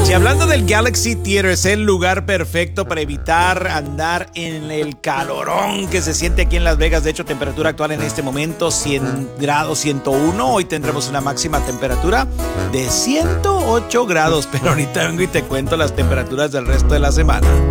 Y hablando del Galaxy Theater, es el lugar perfecto para evitar andar en el calorón que se siente aquí en Las Vegas. De hecho, temperatura actual en este momento 100 grados, 101. Hoy tendremos una máxima temperatura de 108 grados. Pero ahorita vengo y te cuento las temperaturas del resto de la semana.